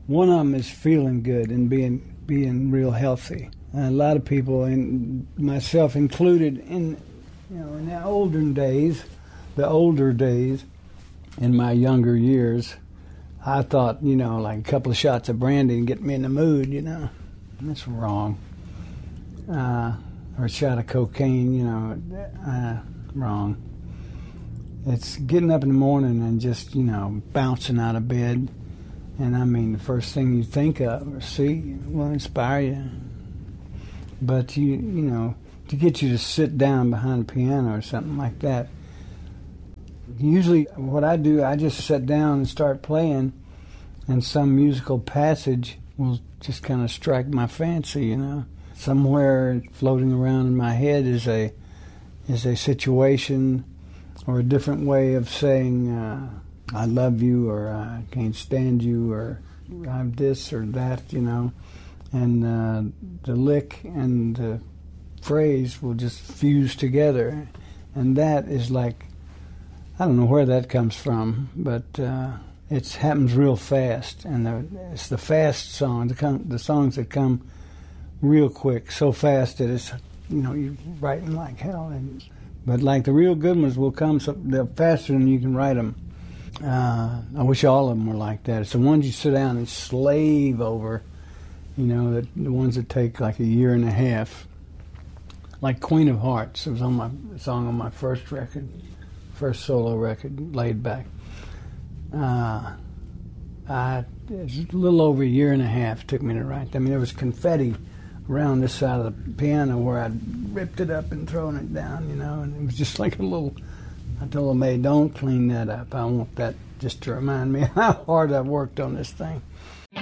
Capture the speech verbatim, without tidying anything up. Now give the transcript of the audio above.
One of them is feeling good and being being real healthy. And a lot of people, and myself included, in you know in the older days, the older days, in my younger years, I thought, you know, like a couple of shots of brandy and get me in the mood, you know. That's wrong. Uh, or a shot of cocaine, you know, uh, wrong. It's getting up in the morning and just, you know, bouncing out of bed. And I mean, the first thing you think of or see will inspire you. But, you you know, to get you to sit down behind a piano or something like that, usually what I do, I just sit down and start playing, and some musical passage will just kind of strike my fancy, you know. Somewhere floating around in my head is a is a situation or a different way of saying uh, I love you, or I can't stand you, or I'm this or that, you know. And uh, the lick and the phrase will just fuse together. And that is like, I don't know where that comes from, but uh, it happens real fast. And the, it's the fast songs, the, come, the songs that come real quick, so fast that it's, you know, you're writing like hell. And, but like the real good ones will come so, they're faster than you can write them. Uh, I wish all of them were like that. It's the ones you sit down and slave over, you know, that, the ones that take like a year and a half. Like Queen of Hearts, it was on my a song on my first record, first solo record, Laid Back. Uh, I, it was a little over a year and a half it took me to write. I mean, there was confetti around this side of the piano where I'd ripped it up and thrown it down, you know, and it was just like a little, I told the maid, don't clean that up. I want that just to remind me how hard I've worked on this thing.